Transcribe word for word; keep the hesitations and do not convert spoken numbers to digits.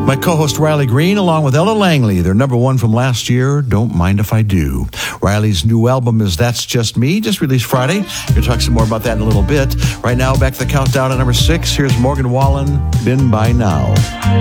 My co-host Riley Green, along with Ella Langley, their number one from last year, Don't Mind If I Do. Riley's new album is That's Just Me, just released Friday. We'll talk some more about that in a little bit. Right now, back to the countdown at number six. Here's Morgan Wallen, Been By Now.